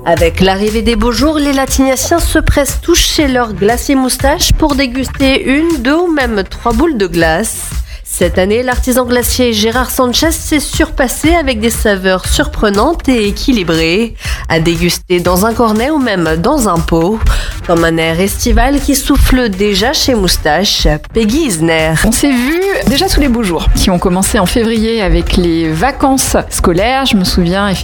Avec l'arrivée des beaux jours, les Latiniaciens se pressent tous chez leur glacier moustache pour déguster 1, 2 ou même 3 boules de glace. Cette année, l'artisan glacier Gérard Sanchez s'est surpassé avec des saveurs surprenantes et équilibrées, à déguster dans un cornet ou même dans un pot, comme un air estival qui souffle déjà chez Moustache, Peggy Isner. On s'est vu déjà sous les beaux jours, qui ont commencé en février avec les vacances scolaires. Je me souviens